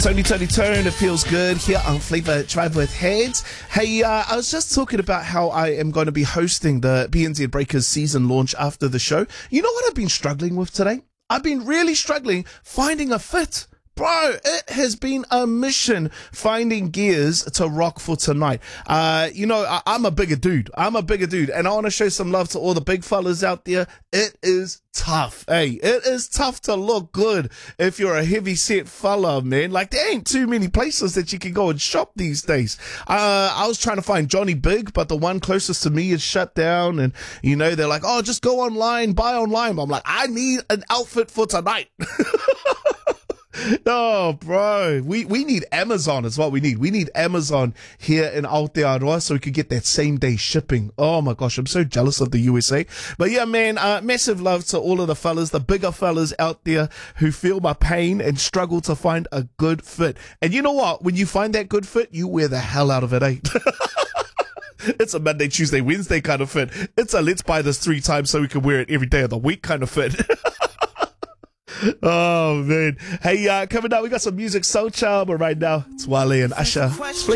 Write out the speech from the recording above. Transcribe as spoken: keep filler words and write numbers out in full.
Tony, Tony, Turn, it feels good here on Flavor Drive with Heads. Hey, uh, I was just talking about how I am going to be hosting the B N Z Breakers season launch after the show. You know what I've been struggling with today? I've been really struggling finding a fit. Bro, it has been a mission finding gears to rock for tonight. Uh, you know, I, I'm a bigger dude. I'm a bigger dude. And I want to show some love to all the big fellas out there. It is tough. Hey, it is tough to look good if you're a heavy set fella, man. Like, there ain't too many places that you can go and shop these days. Uh, I was trying to find Johnny Big, but the one closest to me is shut down. And, you know, they're like, oh, just go online, buy online. I'm like, I need an outfit for tonight. No, bro, we, we need Amazon is what we need. We need Amazon here in Aotearoa so we could get that same day shipping. Oh my gosh, I'm so jealous of the U S A. But yeah, man, uh, massive love to all of the fellas, the bigger fellas out there who feel my pain and struggle to find a good fit. And you know what? When you find that good fit, you wear the hell out of it, eh? It's a Monday, Tuesday, Wednesday kind of fit. It's a let's buy this three times so we can wear it every day of the week kind of fit. Oh man. Hey, uh, coming up, we got some music, Soul Child, but right now it's Wale and Usher.